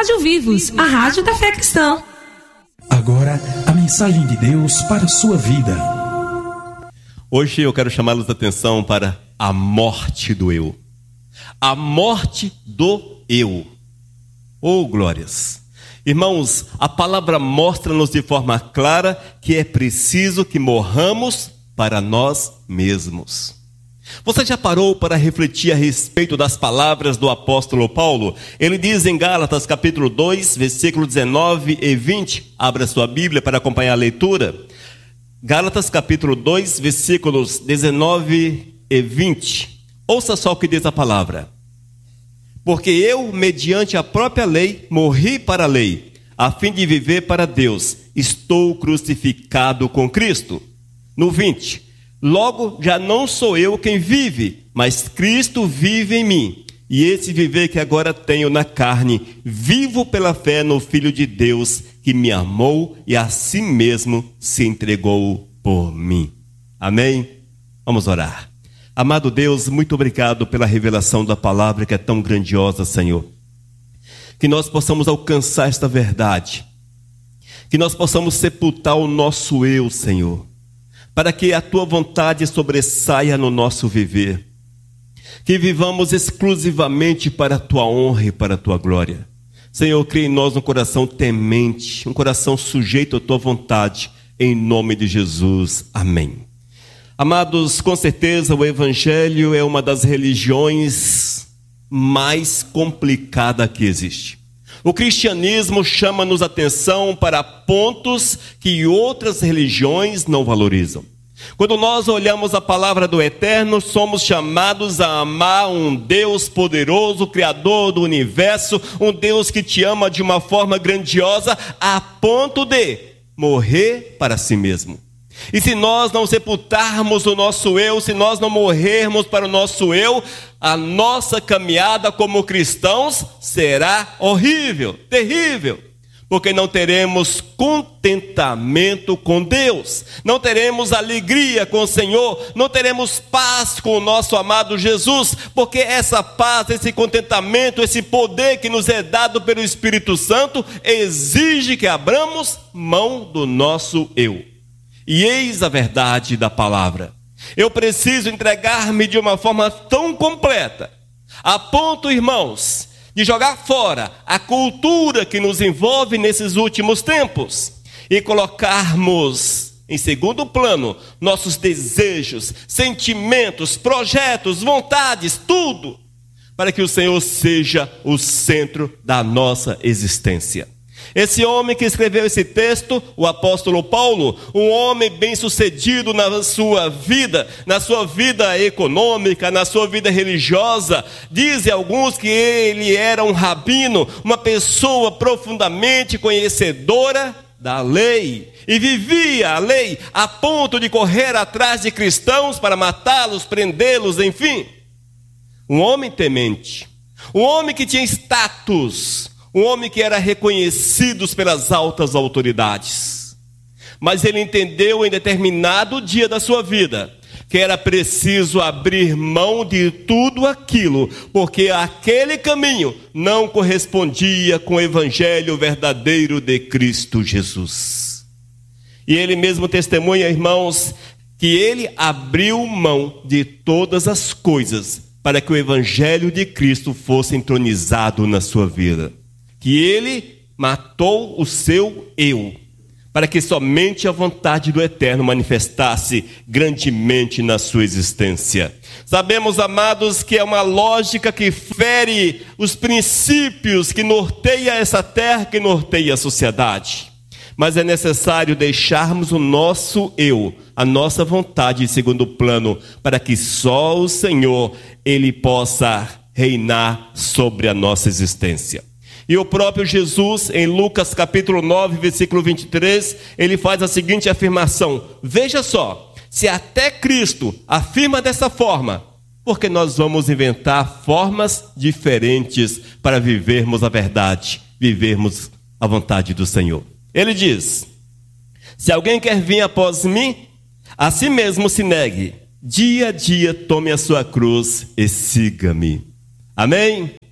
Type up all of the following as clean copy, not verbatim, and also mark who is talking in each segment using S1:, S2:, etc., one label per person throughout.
S1: Rádio Vivos, a rádio da fé cristã.
S2: Agora, a mensagem de Deus para a sua vida.
S3: Hoje eu quero chamá-los a atenção para a morte do eu. A morte do eu. Oh, glórias! Irmãos, a palavra mostra-nos de forma clara que é preciso que morramos para nós mesmos. Você já parou para refletir a respeito das palavras do apóstolo Paulo? Ele diz em Gálatas capítulo 2, versículos 19 e 20. Abra sua Bíblia para acompanhar a leitura. Gálatas capítulo 2, versículos 19 e 20. Ouça só o que diz a palavra. Porque eu, mediante a própria lei, morri para a lei, a fim de viver para Deus. Estou crucificado com Cristo. No 20. Logo, já não sou eu quem vive, mas Cristo vive em mim. E esse viver que agora tenho na carne, vivo pela fé no Filho de Deus, que me amou e a si mesmo se entregou por mim. Amém? Vamos orar. Amado Deus, muito obrigado pela revelação da palavra que é tão grandiosa, Senhor. Que nós possamos alcançar esta verdade. Que nós possamos sepultar o nosso eu, Senhor. Para que a Tua vontade sobressaia no nosso viver. Que vivamos exclusivamente para a Tua honra e para a Tua glória. Senhor, cria em nós um coração temente, um coração sujeito à Tua vontade, em nome de Jesus. Amém. Amados, com certeza o Evangelho é uma das religiões mais complicadas que existe. O cristianismo chama-nos atenção para pontos que outras religiões não valorizam. Quando nós olhamos a palavra do Eterno, somos chamados a amar um Deus poderoso, Criador do universo, um Deus que te ama de uma forma grandiosa, a ponto de morrer para si mesmo. E se nós não sepultarmos o nosso eu, se nós não morrermos para o nosso eu, a nossa caminhada como cristãos será horrível, terrível. Porque não teremos contentamento com Deus, não teremos alegria com o Senhor, não teremos paz com o nosso amado Jesus, porque essa paz, esse contentamento, esse poder que nos é dado pelo Espírito Santo, exige que abramos mão do nosso eu. E eis a verdade da palavra. Eu preciso entregar-me de uma forma tão completa, a ponto, irmãos, de jogar fora a cultura que nos envolve nesses últimos tempos e colocarmos em segundo plano nossos desejos, sentimentos, projetos, vontades, tudo, para que o Senhor seja o centro da nossa existência. Esse homem que escreveu esse texto, o apóstolo Paulo, um homem bem-sucedido na sua vida econômica, na sua vida religiosa, dizem alguns que ele era um rabino, uma pessoa profundamente conhecedora da lei, e vivia a lei a ponto de correr atrás de cristãos para matá-los, prendê-los, enfim. Um homem temente, um homem que tinha status, um homem que era reconhecido pelas altas autoridades. Mas ele entendeu em determinado dia da sua vida que era preciso abrir mão de tudo aquilo, porque aquele caminho não correspondia com o evangelho verdadeiro de Cristo Jesus. E ele mesmo testemunha, irmãos, que ele abriu mão de todas as coisas para que o evangelho de Cristo fosse entronizado na sua vida. Que ele matou o seu eu, para que somente a vontade do Eterno manifestasse grandemente na sua existência. Sabemos, amados, que é uma lógica que fere os princípios que norteia essa terra, que norteia a sociedade. Mas é necessário deixarmos o nosso eu, a nossa vontade em segundo plano, para que só o Senhor, Ele possa reinar sobre a nossa existência. E o próprio Jesus, em Lucas capítulo 9, versículo 23, ele faz a seguinte afirmação: veja só, se até Cristo afirma dessa forma, porque nós vamos inventar formas diferentes para vivermos a verdade, vivermos a vontade do Senhor. Ele diz: se alguém quer vir após mim, a si mesmo se negue, dia a dia tome a sua cruz e siga-me. Amém?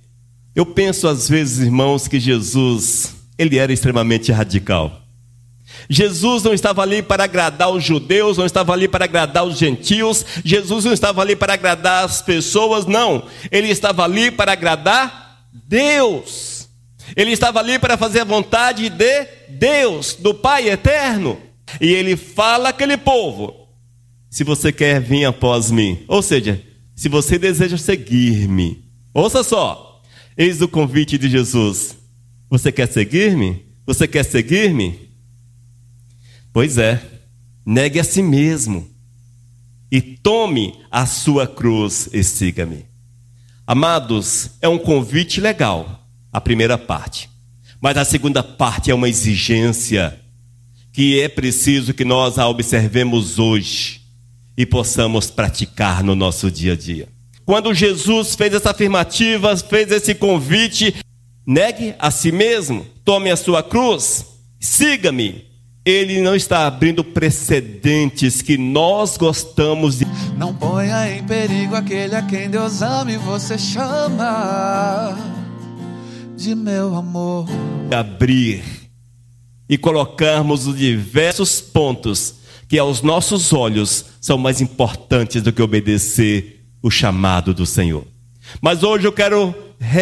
S3: Eu penso às vezes, irmãos, que Jesus, ele era extremamente radical. Jesus não estava ali para agradar os judeus, não estava ali para agradar os gentios. Jesus não estava ali para agradar as pessoas, não. Ele estava ali para agradar Deus. Ele estava ali para fazer a vontade de Deus, do Pai eterno. E ele fala àquele povo: se você quer vir após mim, ou seja, se você deseja seguir-me, ouça só, eis o convite de Jesus. Você quer seguir-me? Você quer seguir-me? Pois é, negue a si mesmo e tome a sua cruz e siga-me. Amados, é um convite legal, a primeira parte. Mas a segunda parte é uma exigência que é preciso que nós a observemos hoje e possamos praticar no nosso dia a dia. Quando Jesus fez essa afirmativa, fez esse convite, negue a si mesmo, tome a sua cruz, siga-me. Ele não está abrindo precedentes que nós gostamos de...
S4: Não ponha em perigo aquele a quem Deus ama e você chama de meu amor.
S3: Abrir e colocarmos os diversos pontos que aos nossos olhos são mais importantes do que obedecer o chamado do Senhor. Mas hoje eu quero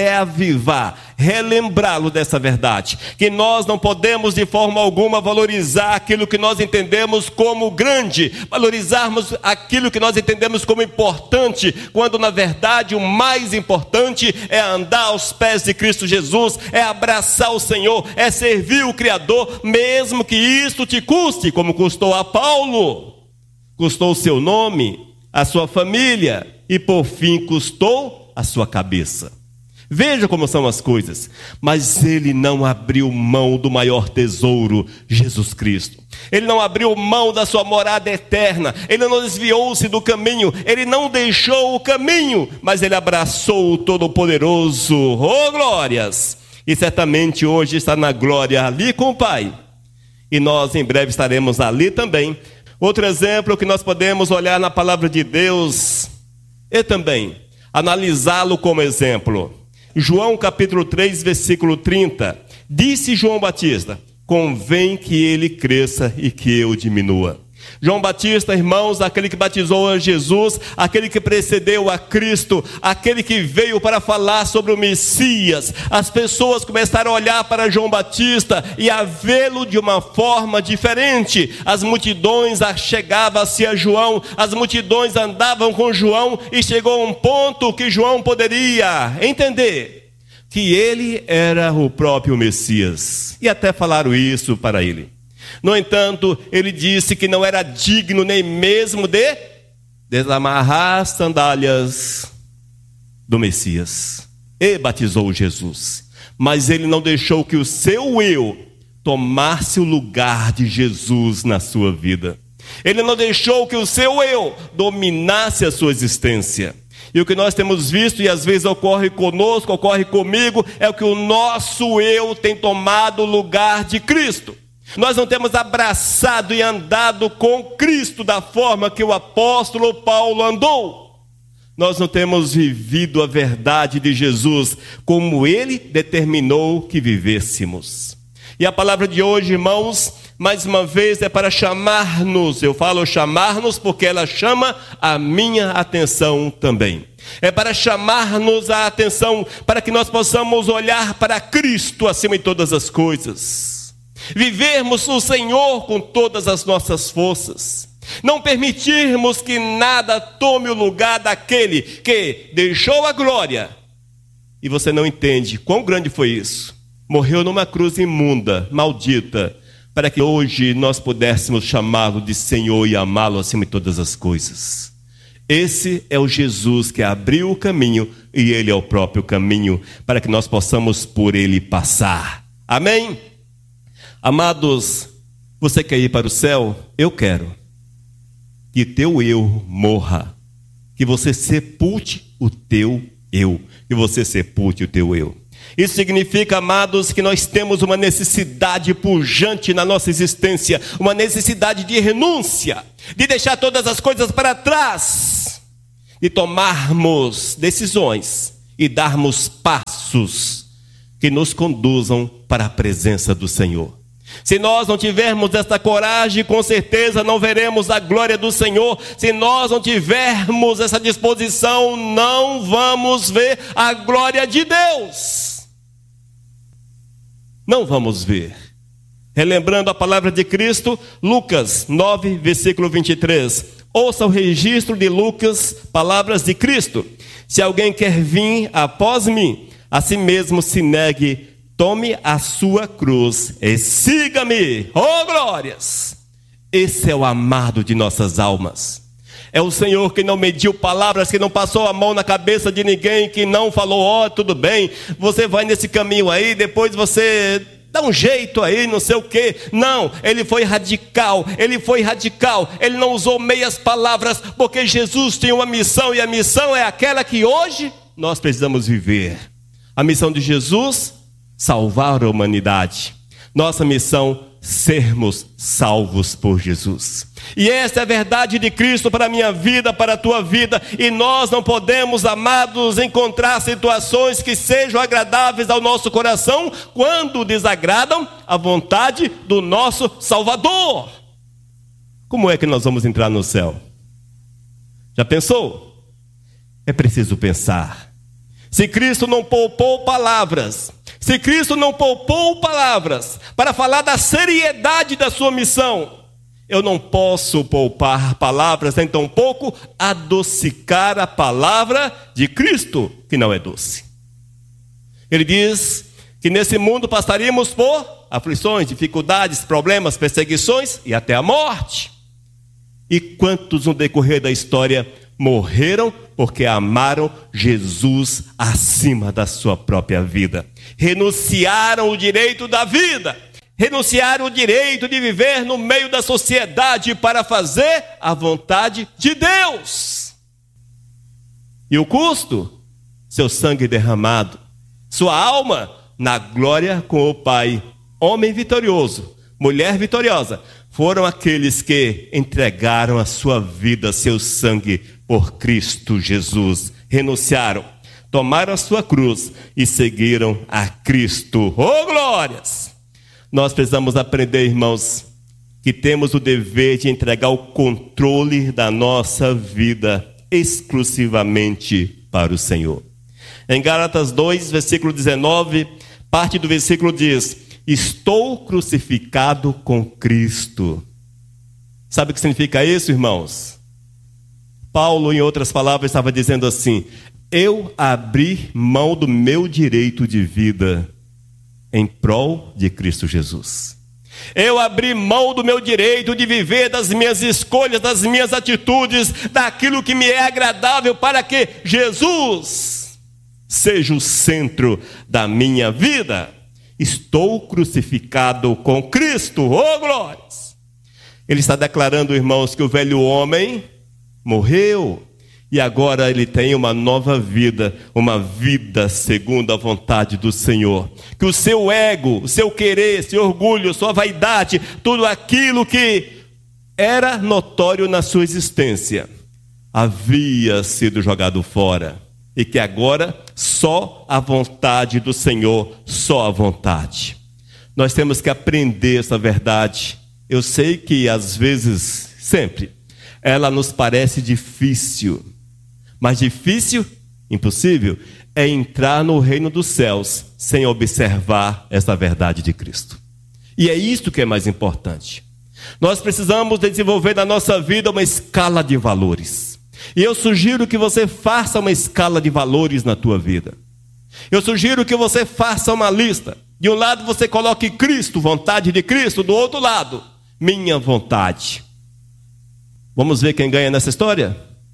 S3: reavivar, relembrá-lo dessa verdade, que nós não podemos de forma alguma valorizar aquilo que nós entendemos como grande, valorizarmos aquilo que nós entendemos como importante, quando na verdade o mais importante é andar aos pés de Cristo Jesus, é abraçar o Senhor, é servir o Criador, mesmo que isso te custe, como custou a Paulo, custou o seu nome, a sua família e por fim custou a sua cabeça. Veja como são as coisas. Mas ele não abriu mão do maior tesouro, Jesus Cristo. Ele não abriu mão da sua morada eterna. Ele não desviou-se do caminho. Ele não deixou o caminho, mas ele abraçou o Todo-Poderoso. Oh, glórias! E certamente hoje está na glória ali com o Pai. E nós em breve estaremos ali também. Outro exemplo que nós podemos olhar na palavra de Deus e também analisá-lo como exemplo. João capítulo 3, versículo 30. Disse João Batista: convém que ele cresça e que eu diminua. João Batista, irmãos, aquele que batizou a Jesus, aquele que precedeu a Cristo, aquele que veio para falar sobre o Messias. As pessoas começaram a olhar para João Batista e a vê-lo de uma forma diferente. As multidões chegavam-se a João, as multidões andavam com João e chegou a um ponto que João poderia entender que ele era o próprio Messias. E até falaram isso para ele. No entanto, ele disse que não era digno nem mesmo de desamarrar as sandálias do Messias. E batizou Jesus. Mas ele não deixou que o seu eu tomasse o lugar de Jesus na sua vida. Ele não deixou que o seu eu dominasse a sua existência. E o que nós temos visto, e às vezes ocorre conosco, ocorre comigo, é que o nosso eu tem tomado o lugar de Cristo. Nós não temos abraçado e andado com Cristo da forma que o apóstolo Paulo andou. Nós não temos vivido a verdade de Jesus como ele determinou que vivêssemos. E a palavra de hoje, irmãos, mais uma vez é para chamar-nos. Eu falo chamar-nos porque ela chama a minha atenção também. É para chamar-nos a atenção para que nós possamos olhar para Cristo acima de todas as coisas. Vivermos o Senhor com todas as nossas forças. Não permitirmos que nada tome o lugar daquele que deixou a glória. E você não entende quão grande foi isso. Morreu numa cruz imunda, maldita, para que hoje nós pudéssemos chamá-lo de Senhor e amá-lo acima de todas as coisas. Esse é o Jesus que abriu o caminho e ele é o próprio caminho para que nós possamos por ele passar. Amém? Amados, você quer ir para o céu? Eu quero. Que teu eu morra. Que você sepulte o teu eu. Que você sepulte o teu eu. Isso significa, amados, que nós temos uma necessidade pujante na nossa existência. Uma necessidade de renúncia. De deixar todas as coisas para trás. De tomarmos decisões e darmos passos que nos conduzam para a presença do Senhor. Se nós não tivermos esta coragem, com certeza não veremos a glória do Senhor. Se nós não tivermos essa disposição, não vamos ver a glória de Deus. Não vamos ver. Relembrando a palavra de Cristo, Lucas 9, versículo 23. Ouça o registro de Lucas, palavras de Cristo. Se alguém quer vir após mim, a si mesmo se negue, tome a sua cruz e siga-me. Oh, glórias! Esse é o amado de nossas almas. É o Senhor que não mediu palavras, que não passou a mão na cabeça de ninguém, que não falou, ó, tudo bem, você vai nesse caminho aí, depois você dá um jeito aí, não sei o quê. Não, ele foi radical, ele não usou meias palavras, porque Jesus tem uma missão, e a missão é aquela que hoje nós precisamos viver. A missão de Jesus, salvar a humanidade. Nossa missão, sermos salvos por Jesus. E esta é a verdade de Cristo para a minha vida, para a tua vida. E nós não podemos, amados, encontrar situações que sejam agradáveis ao nosso coração quando desagradam a vontade do nosso Salvador. Como é que nós vamos entrar no céu? Já pensou? É preciso pensar. Se Cristo não poupou palavras, para falar da seriedade da sua missão, eu não posso poupar palavras, nem tampouco adocicar a palavra de Cristo, que não é doce. Ele diz que nesse mundo passaríamos por aflições, dificuldades, problemas, perseguições e até a morte. E quantos no decorrer da história morreram porque amaram Jesus acima da sua própria vida. Renunciaram o direito da vida, renunciaram o direito de viver no meio da sociedade para fazer a vontade de Deus. E o custo? Seu sangue derramado, sua alma na glória com o Pai. Homem vitorioso, mulher vitoriosa, foram aqueles que entregaram a sua vida, seu sangue, por Cristo Jesus. Renunciaram, tomaram a sua cruz e seguiram a Cristo. Oh, glórias! Nós precisamos aprender, irmãos, que temos o dever de entregar o controle da nossa vida exclusivamente para o Senhor. Em Gálatas 2, versículo 19, parte do versículo diz: estou crucificado com Cristo. Sabe o que significa isso, irmãos? Paulo, em outras palavras, estava dizendo assim: eu abri mão do meu direito de vida em prol de Cristo Jesus. Eu abri mão do meu direito de viver, das minhas escolhas, das minhas atitudes, daquilo que me é agradável, para que Jesus seja o centro da minha vida. Estou crucificado com Cristo. Oh, glórias! Ele está declarando, irmãos, que o velho homem morreu e agora ele tem uma nova vida, uma vida segundo a vontade do Senhor. Que o seu ego, o seu querer, seu orgulho, sua vaidade, tudo aquilo que era notório na sua existência, havia sido jogado fora. E que agora só a vontade do Senhor, só a vontade. Nós temos que aprender essa verdade. Eu sei que às vezes, sempre, ela nos parece difícil. Mas difícil, impossível, é entrar no reino dos céus sem observar essa verdade de Cristo. E é isso que é mais importante. Nós precisamos desenvolver na nossa vida uma escala de valores. E eu sugiro que você faça uma escala de valores na tua vida. Eu sugiro que você faça uma lista. De um lado você coloque Cristo, vontade de Cristo. Do outro lado, minha vontade. Vamos ver quem ganha nessa história?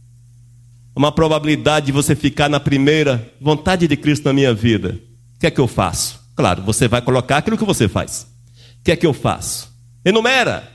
S3: Uma probabilidade de você ficar na primeira, vontade de Cristo na minha vida. O que é que eu faço? Claro, você vai colocar aquilo que você faz. O que é que eu faço? Enumera.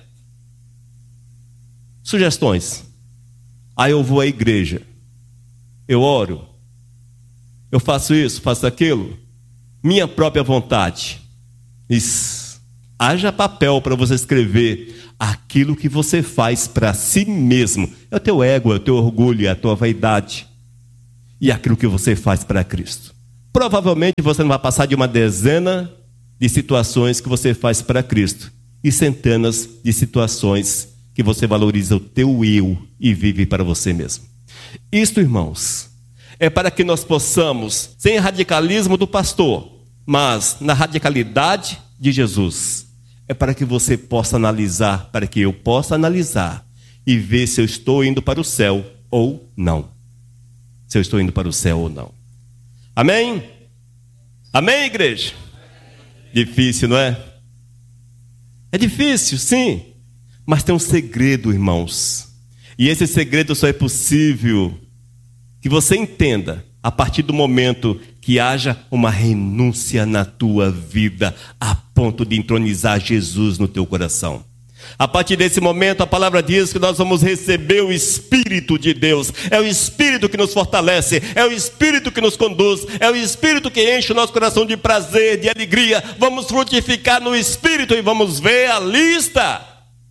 S3: Sugestões. Aí eu vou à igreja, eu oro, eu faço isso, faço aquilo, minha própria vontade. Isso. Haja papel para você escrever aquilo que você faz para si mesmo. É o teu ego, é o teu orgulho, é a tua vaidade. e aquilo que você faz para Cristo. Provavelmente você não vai passar de uma dezena de situações que você faz para Cristo e centenas de situações que você valoriza o teu eu e vive para você mesmo. Isto, irmãos, é para que nós possamos, sem radicalismo do pastor, mas na radicalidade de Jesus, é para que você possa analisar, para que eu possa analisar e ver se eu estou indo para o céu ou não. Se eu estou indo para o céu ou não. Amém? Amém, igreja? Difícil, não é? É difícil, sim. Mas tem um segredo, irmãos. E esse segredo só é possível que você entenda a partir do momento que haja uma renúncia na tua vida a ponto de entronizar Jesus no teu coração. A partir desse momento, a palavra diz que nós vamos receber o Espírito de Deus. É o Espírito que nos fortalece, é o Espírito que nos conduz, é o Espírito que enche o nosso coração de prazer, de alegria. Vamos frutificar no Espírito e vamos ver a lista.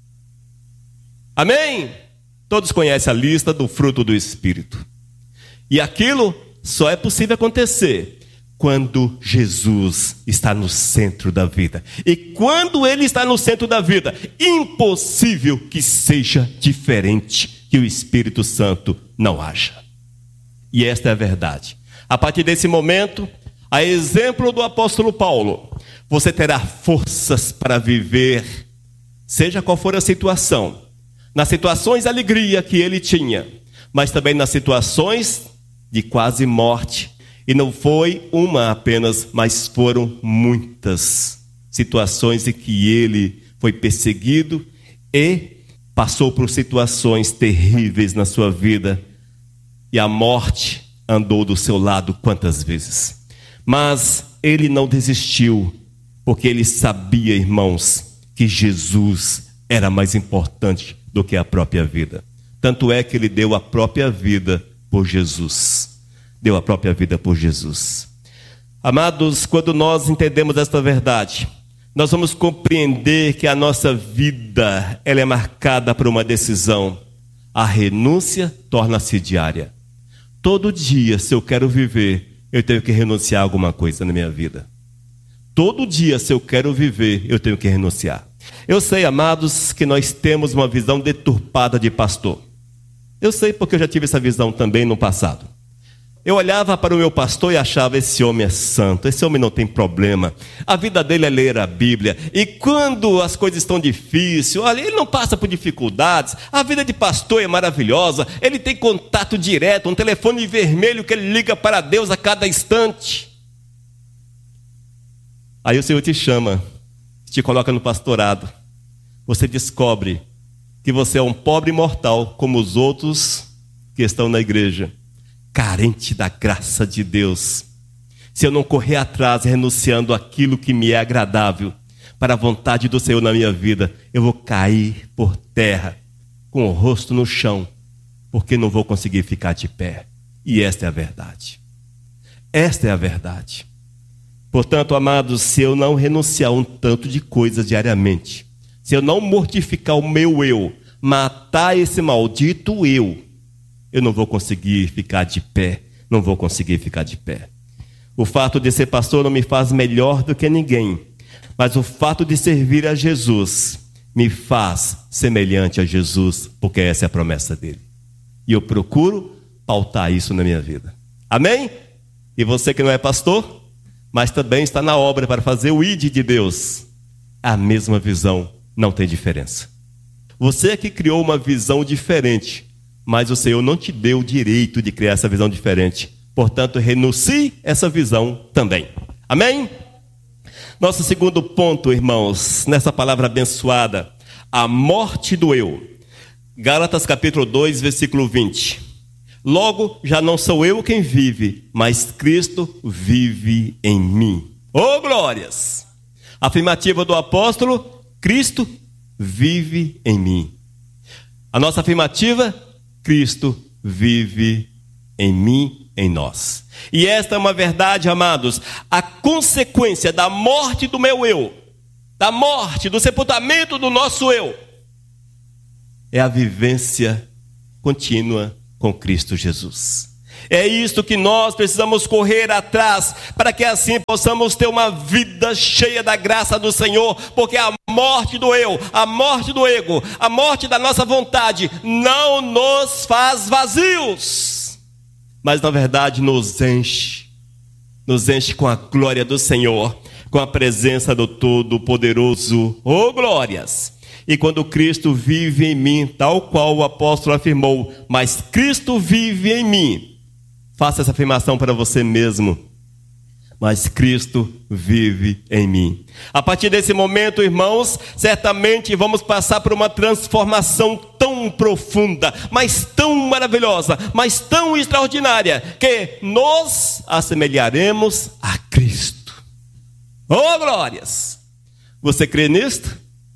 S3: Amém? Todos conhecem a lista do fruto do Espírito. E aquilo só é possível acontecer quando Jesus está no centro da vida. E quando Ele está no centro da vida, impossível que seja diferente, que o Espírito Santo não haja. E esta é a verdade. A partir desse momento, a exemplo do apóstolo Paulo, você terá forças para viver, seja qual for a situação. Nas situações de alegria que ele tinha, mas também nas situações de quase morte. E não foi uma apenas, mas foram muitas situações em que ele foi perseguido e passou por situações terríveis na sua vida. E a morte andou do seu lado quantas vezes. Mas ele não desistiu, porque ele sabia, irmãos, que Jesus era mais importante do que a própria vida. Tanto é que ele deu a própria vida por Jesus. Deu a própria vida por Jesus. Amados, quando nós entendemos esta verdade, nós vamos compreender que a nossa vida, ela é marcada por uma decisão. A renúncia torna-se diária. Todo dia, se eu quero viver, eu tenho que renunciar a alguma coisa na minha vida. Todo dia, se eu quero viver, eu tenho que renunciar. Eu sei, amados, que nós temos uma visão deturpada de pastor. Eu sei porque eu já tive essa visão também no passado. Eu olhava para o meu pastor e achava, esse homem é santo, esse homem não tem problema. A vida dele é ler a Bíblia. E quando as coisas estão difíceis, olha, ele não passa por dificuldades. A vida de pastor é maravilhosa. Ele tem contato direto, um telefone vermelho que ele liga para Deus a cada instante. Aí o Senhor te chama, te coloca no pastorado. Você descobre que você é um pobre mortal, como os outros que estão na igreja, carente da graça de Deus. Se eu não correr atrás, renunciando aquilo que me é agradável, para a vontade do Senhor na minha vida, eu vou cair por terra, com o rosto no chão, porque não vou conseguir ficar de pé. E esta é a verdade. Esta é a verdade. Portanto, amados, se eu não renunciar um tanto de coisas diariamente, se eu não mortificar o meu eu, matar esse maldito eu não vou conseguir ficar de pé, não vou conseguir ficar de pé. O fato de ser pastor não me faz melhor do que ninguém, mas o fato de servir a Jesus me faz semelhante a Jesus, porque essa é a promessa dele. E eu procuro pautar isso na minha vida. Amém? E você que não é pastor, mas também está na obra para fazer o ID de Deus, a mesma visão, não tem diferença. Você que criou uma visão diferente, mas o Senhor não te deu o direito de criar essa visão diferente. Portanto, renuncie essa visão também. Amém? Nosso segundo ponto, irmãos, nessa palavra abençoada, a morte do eu. Gálatas capítulo 2, versículo 20. Logo, já não sou eu quem vive, mas Cristo vive em mim. Oh, glórias! Afirmativa do apóstolo, Cristo vive em mim. A nossa afirmativa, Cristo vive em mim, em nós. E esta é uma verdade, amados. A consequência da morte do meu eu, da morte, do sepultamento do nosso eu, é a vivência contínua com Cristo Jesus. É isso que nós precisamos correr atrás, para que assim possamos ter uma vida cheia da graça do Senhor, porque a morte do eu, a morte do ego, a morte da nossa vontade não nos faz vazios, mas na verdade nos enche com a glória do Senhor, com a presença do Todo-Poderoso. Oh, glórias! E quando Cristo vive em mim, tal qual o apóstolo afirmou, mas Cristo vive em mim. Faça essa afirmação para você mesmo. Mas Cristo vive em mim. A partir desse momento, irmãos, certamente vamos passar por uma transformação tão profunda, mas tão maravilhosa, mas tão extraordinária, que nos assemelharemos a Cristo. Oh, glórias! Você crê nisto?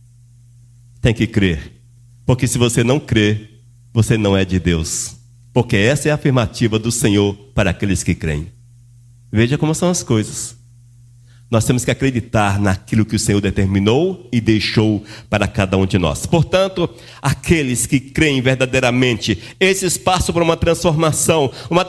S3: Tem que crer. Porque se você não crê, você não é de Deus. Porque essa é a afirmativa do Senhor para aqueles que creem. Veja como são as coisas. Nós temos que acreditar naquilo que o Senhor determinou e deixou para cada um de nós. Portanto, aqueles que creem verdadeiramente, esses passam por uma transformação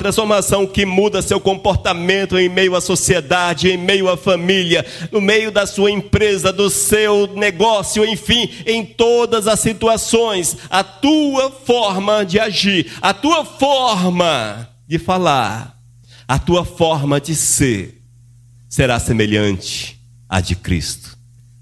S3: que muda seu comportamento em meio à sociedade, em meio à família, no meio da sua empresa, do seu negócio, enfim, em todas as situações. A tua forma de agir, a tua forma de falar, a tua forma de ser será semelhante à de Cristo.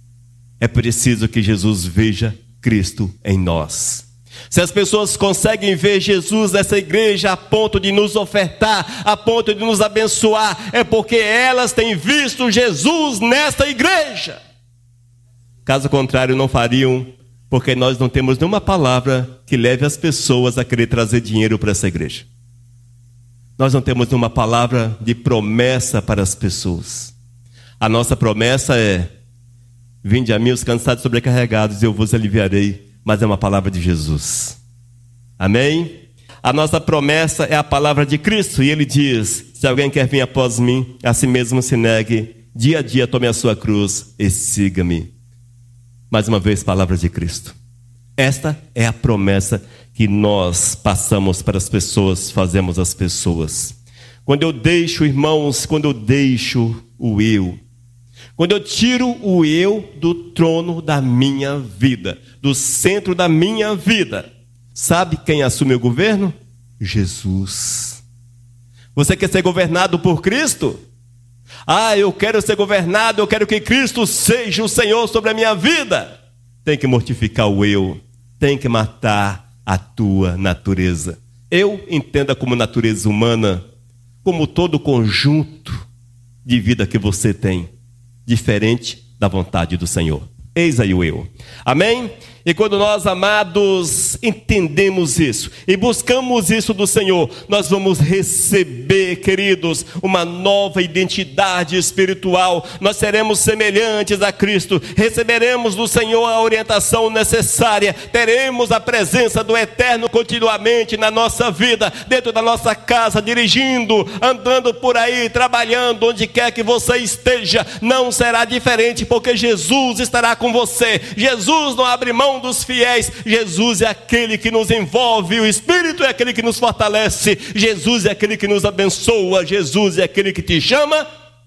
S3: É preciso que Jesus veja Cristo em nós. Se as pessoas conseguem ver Jesus nessa igreja a ponto de nos ofertar, a ponto de nos abençoar, é porque elas têm visto Jesus nessa igreja. Caso contrário, não fariam, porque nós não temos nenhuma palavra que leve as pessoas a querer trazer dinheiro para essa igreja. Nós não temos nenhuma palavra de promessa para as pessoas. A nossa promessa é: vinde a mim os cansados e sobrecarregados, eu vos aliviarei. Mas é uma palavra de Jesus. Amém? A nossa promessa é a palavra de Cristo. E Ele diz: se alguém quer vir após mim, a si mesmo se negue, dia a dia tome a sua cruz e siga-me. Mais uma vez, palavra de Cristo. Esta é a promessa que nós passamos para as pessoas, fazemos às pessoas. Quando eu deixo, irmãos, quando eu deixo o eu, quando eu tiro o eu do trono da minha vida, do centro da minha vida, sabe quem assume o governo? Jesus. Você quer ser governado por Cristo? Eu quero ser governado, eu quero que Cristo seja o Senhor sobre a minha vida. Tem que mortificar o eu, tem que matar a tua natureza. Eu entenda como natureza humana, como todo o conjunto de vida que você tem, diferente da vontade do Senhor. Eis aí o eu. Amém? E quando nós, amados, entendemos isso e buscamos isso do Senhor, nós vamos receber, queridos, uma nova identidade espiritual. Nós seremos semelhantes a Cristo, receberemos do Senhor a orientação necessária, teremos a presença do Eterno continuamente na nossa vida, dentro da nossa casa, dirigindo, andando por aí, trabalhando, onde quer que você esteja, não será diferente, porque Jesus estará com você. Jesus não abre mão dos fiéis. Jesus é aquele que nos envolve, o Espírito é aquele que nos fortalece, Jesus é aquele que nos abençoa, Jesus é aquele que te chama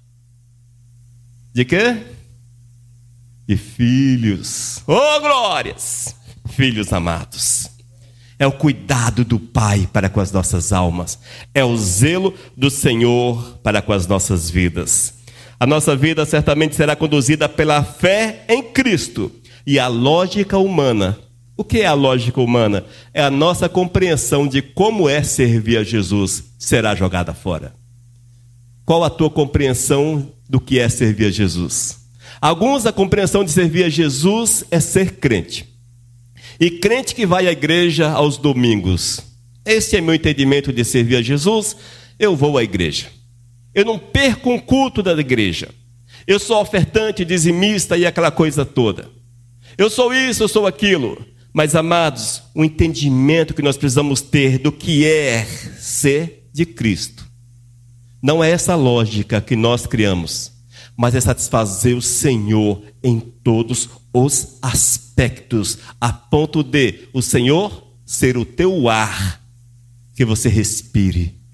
S3: de quê? De filhos. Oh, glórias! Filhos amados. É o cuidado do Pai para com as nossas almas, é o zelo do Senhor para com as nossas vidas. A nossa vida certamente será conduzida pela fé em Cristo. E a lógica humana, o que é a lógica humana? É a nossa compreensão de como é servir a Jesus, será jogada fora. Qual a tua compreensão do que é servir a Jesus? Alguns, a compreensão de servir a Jesus é ser crente. E crente que vai à igreja aos domingos. Esse é meu entendimento de servir a Jesus. Eu vou à igreja. Eu não perco um culto da igreja. Eu sou ofertante, dizimista e aquela coisa toda. Eu sou isso, eu sou aquilo. Mas, amados, o entendimento que nós precisamos ter do que é ser de Cristo não é essa lógica que nós criamos, mas é satisfazer o Senhor em todos os aspectos, a ponto de o Senhor ser o teu ar, que você respire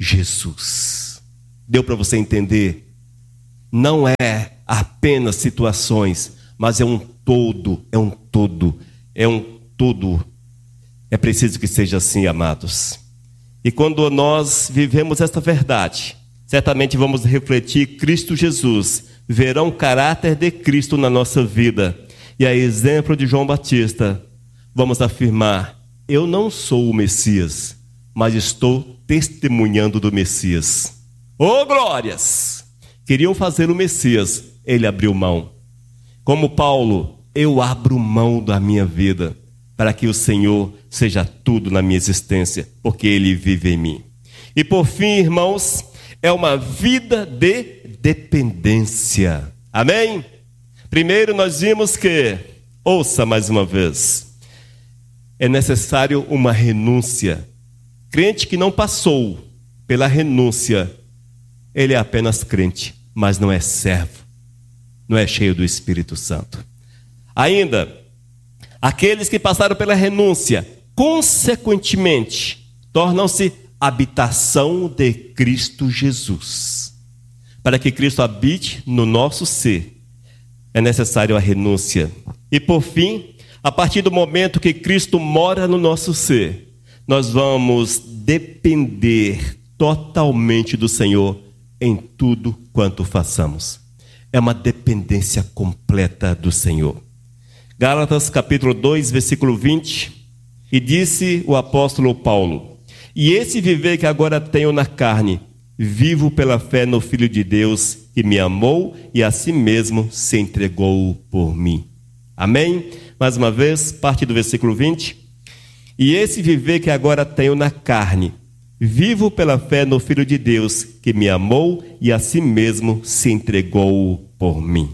S3: Jesus. Deu para você entender? Não é apenas situações, mas é um todo, é um todo, é um tudo. É preciso que seja assim, amados. E quando nós vivemos esta verdade, certamente vamos refletir Cristo Jesus, verão o caráter de Cristo na nossa vida. E a exemplo de João Batista, vamos afirmar: eu não sou o Messias, mas estou testemunhando do Messias. Oh, glórias! Queriam fazer o Messias, ele abriu mão. Como Paulo, eu abro mão da minha vida, para que o Senhor seja tudo na minha existência, porque Ele vive em mim. E por fim, irmãos, é uma vida de dependência. Amém? Primeiro nós vimos que, ouça mais uma vez, é necessário uma renúncia. Crente que não passou pela renúncia, ele é apenas crente, mas não é servo, não é cheio do Espírito Santo. Ainda, aqueles que passaram pela renúncia, consequentemente, tornam-se habitação de Cristo Jesus. Para que Cristo habite no nosso ser, é necessário a renúncia. E por fim, a partir do momento que Cristo mora no nosso ser, nós vamos depender totalmente do Senhor em tudo quanto façamos. É uma dependência completa do Senhor. Gálatas capítulo 2, versículo 20, e disse o apóstolo Paulo: e esse viver que agora tenho na carne, vivo pela fé no Filho de Deus, que me amou e a si mesmo se entregou por mim. Amém? Mais uma vez, parte do versículo 20. E esse viver que agora tenho na carne, vivo pela fé no Filho de Deus, que me amou e a si mesmo se entregou por mim.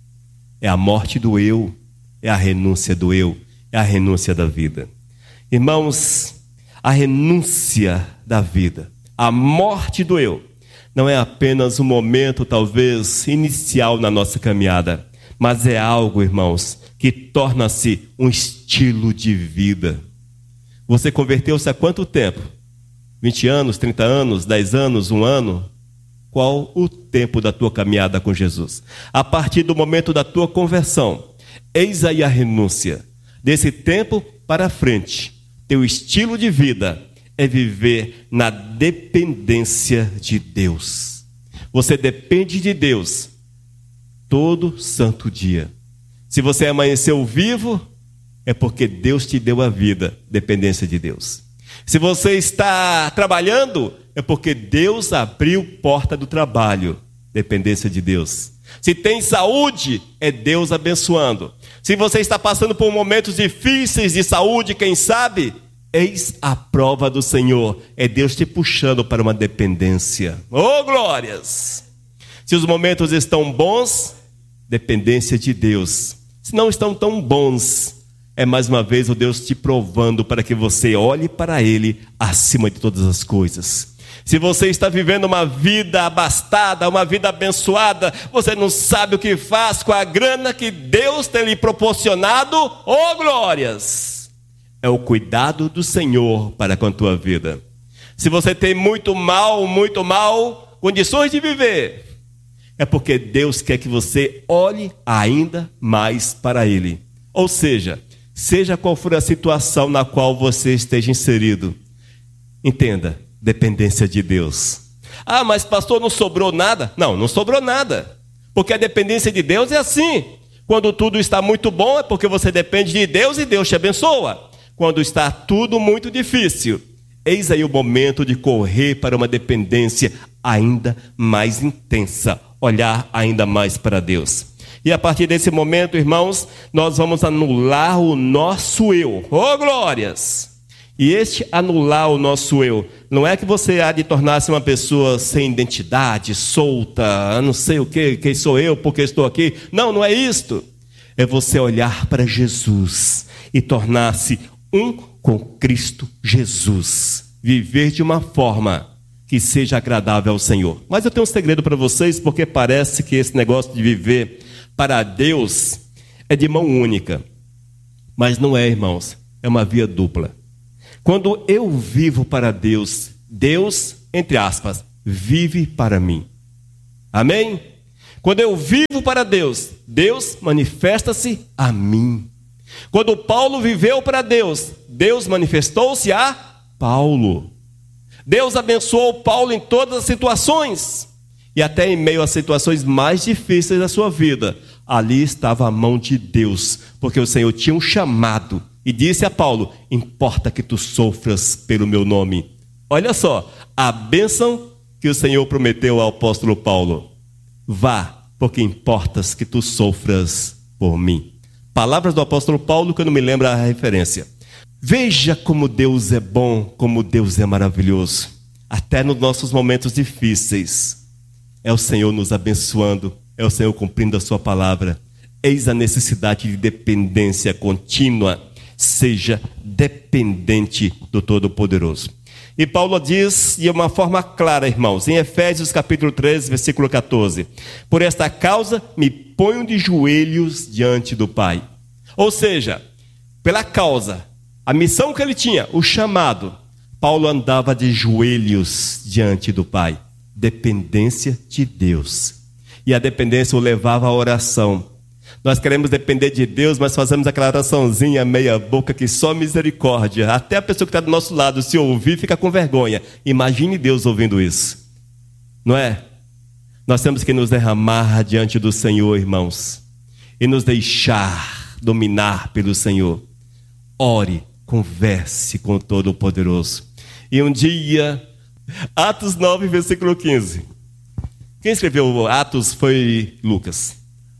S3: É a morte do eu, é a renúncia do eu, é a renúncia da vida. Irmãos, a renúncia da vida, a morte do eu, não é apenas um momento, talvez, inicial na nossa caminhada, mas é algo, irmãos, que torna-se um estilo de vida. Você converteu-se há quanto tempo? 20 anos, 30 anos, 10 anos, 1 ano? Qual o tempo da tua caminhada com Jesus? A partir do momento da tua conversão, eis aí a renúncia. Desse tempo para frente, teu estilo de vida é viver na dependência de Deus. Você depende de Deus todo santo dia. Se você amanheceu vivo, é porque Deus te deu a vida, dependência de Deus. Se você está trabalhando, é porque Deus abriu porta do trabalho, dependência de Deus. Se tem saúde, é Deus abençoando. Se você está passando por momentos difíceis de saúde, quem sabe, eis a prova do Senhor, é Deus te puxando para uma dependência. Oh, glórias! Se os momentos estão bons, dependência de Deus. Se não estão tão bons, é mais uma vez o Deus te provando para que você olhe para Ele acima de todas as coisas. Se você está vivendo uma vida abastada, uma vida abençoada, você não sabe o que faz com a grana que Deus tem lhe proporcionado, oh glórias! É o cuidado do Senhor para com a tua vida. Se você tem muito mal, condições de viver, é porque Deus quer que você olhe ainda mais para Ele. Ou seja qual for a situação na qual você esteja inserido, entenda, dependência de Deus. Ah, mas pastor, não sobrou nada? Não sobrou nada, porque a dependência de Deus é assim. Quando tudo está muito bom, é porque você depende de Deus e Deus te abençoa. Quando está tudo muito difícil, eis aí o momento de correr para uma dependência ainda mais intensa, olhar ainda mais para Deus. E a partir desse momento, irmãos, nós vamos anular o nosso eu. Oh, glórias! E este anular o nosso eu, não é que você há de tornar-se uma pessoa sem identidade, solta, não sei o que, quem sou eu, porque estou aqui. Não é isto. É você olhar para Jesus e tornar-se um com Cristo Jesus. Viver de uma forma que seja agradável ao Senhor. Mas eu tenho um segredo para vocês, porque parece que esse negócio de viver para Deus é de mão única. Mas não é, irmãos. É uma via dupla. Quando eu vivo para Deus, Deus entre aspas, vive para mim. Amém? Quando eu vivo para Deus, Deus manifesta-se a mim. Quando Paulo viveu para Deus, Deus manifestou-se a Paulo. Deus abençoou Paulo em todas as situações. E até em meio às situações mais difíceis da sua vida, ali estava a mão de Deus, porque o Senhor tinha um chamado e disse a Paulo: importa que tu sofras pelo meu nome. Olha só, a bênção que o Senhor prometeu ao apóstolo Paulo: vá, porque importas que tu sofras por mim. Palavras do apóstolo Paulo que eu não me lembro a referência. Veja como Deus é bom, como Deus é maravilhoso. Até nos nossos momentos difíceis, é o Senhor nos abençoando, é o Senhor cumprindo a sua palavra. Eis a necessidade de dependência contínua. Seja dependente do Todo-Poderoso. E Paulo diz de uma forma clara, irmãos, em Efésios capítulo 13, versículo 14: por esta causa me ponho de joelhos diante do Pai. Ou seja, pela causa, a missão que ele tinha, o chamado, Paulo andava de joelhos diante do Pai. Dependência de Deus. E a dependência o levava à oração. Nós queremos depender de Deus, mas fazemos aquela oraçãozinha meia boca que só misericórdia. Até a pessoa que está do nosso lado, se ouvir, fica com vergonha. Imagine Deus ouvindo isso. Não é? Nós temos que nos derramar diante do Senhor, irmãos, e nos deixar dominar pelo Senhor. Ore, converse com o Todo-Poderoso. E um dia, Atos 9, versículo 15. Quem escreveu Atos foi Lucas.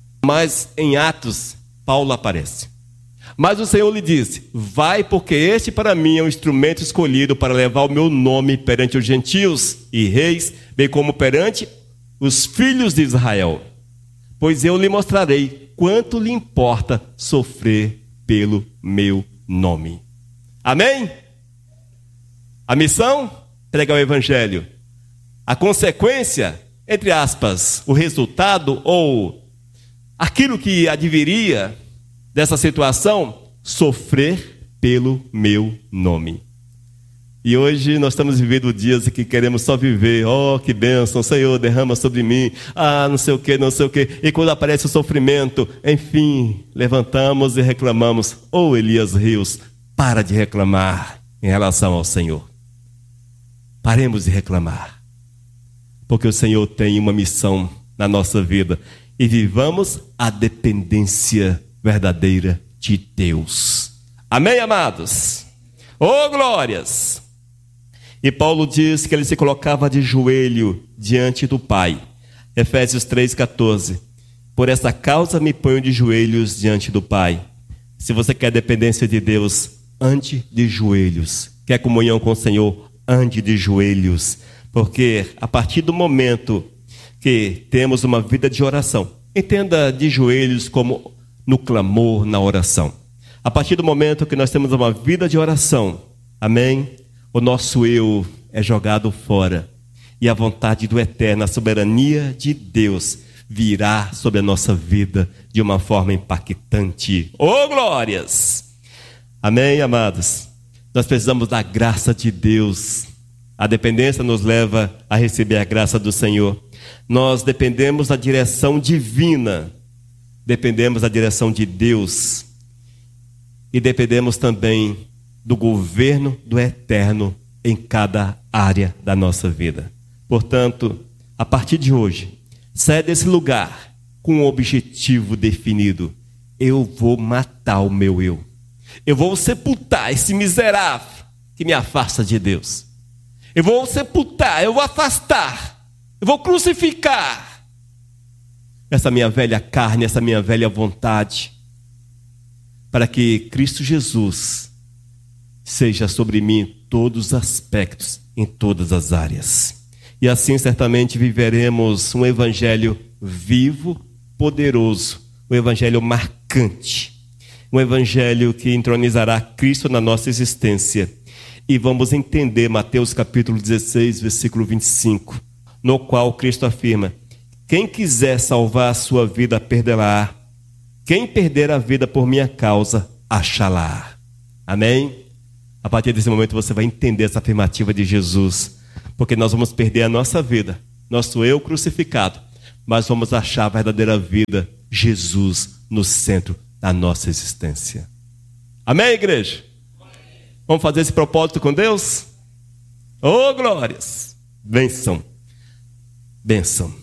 S3: Mas em Atos, Paulo aparece. Mas o Senhor lhe disse: vai, porque este para mim é um instrumento escolhido para levar o meu nome perante os gentios e reis, bem como perante os filhos de Israel. Pois eu lhe mostrarei quanto lhe importa sofrer pelo meu nome. Amém? A missão? Pregar o evangelho. A consequência, entre aspas, o resultado ou aquilo que adviria dessa situação, sofrer pelo meu nome. E hoje nós estamos vivendo dias em que queremos só viver. Oh, que bênção, Senhor, derrama sobre mim. Ah, não sei o que, não sei o que. E quando aparece o sofrimento, enfim, levantamos e reclamamos. Oh, Elias Rios, para de reclamar em relação ao Senhor. Paremos de reclamar. Porque o Senhor tem uma missão na nossa vida. E vivamos a dependência verdadeira de Deus. Amém, amados? Oh, glórias! E Paulo diz que ele se colocava de joelho diante do Pai. Efésios 3,14. Por essa causa me ponho de joelhos diante do Pai. Se você quer dependência de Deus, ande de joelhos. Quer comunhão com o Senhor? Ande de joelhos. Porque a partir do momento que temos uma vida de oração, entenda de joelhos como no clamor, na oração. A partir do momento que nós temos uma vida de oração, amém? O nosso eu é jogado fora. E a vontade do Eterno, a soberania de Deus, virá sobre a nossa vida de uma forma impactante. Oh, glórias! Amém, amados? Nós precisamos da graça de Deus. A dependência nos leva a receber a graça do Senhor. Nós dependemos da direção divina, dependemos da direção de Deus e dependemos também do governo do Eterno em cada área da nossa vida. Portanto, a partir de hoje, saia desse lugar com um objetivo definido. Eu vou matar o meu eu. Eu vou sepultar esse miserável que me afasta de Deus. Eu vou sepultar, eu vou afastar, eu vou crucificar essa minha velha carne, essa minha velha vontade, para que Cristo Jesus seja sobre mim em todos os aspectos, em todas as áreas. E assim certamente viveremos um evangelho vivo, poderoso, um evangelho marcante, um evangelho que entronizará Cristo na nossa existência. E vamos entender Mateus capítulo 16, versículo 25, no qual Cristo afirma: quem quiser salvar a sua vida, perdê-la. Quem perder a vida por minha causa, achá-la. Amém? A partir desse momento você vai entender essa afirmativa de Jesus. Porque nós vamos perder a nossa vida, nosso eu crucificado, mas vamos achar a verdadeira vida, Jesus no centro da nossa existência. Amém, igreja? Vamos fazer esse propósito com Deus? Oh, glórias! Benção. Benção.